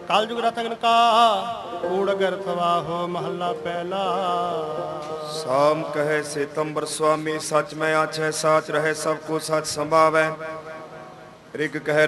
कलयुग रतन का कूड़ गर्थ वाहो महला पहला। साम कहे सितंबर स्वामी सच में आछे साच रहे सबको सच संभावे। ऋग कहे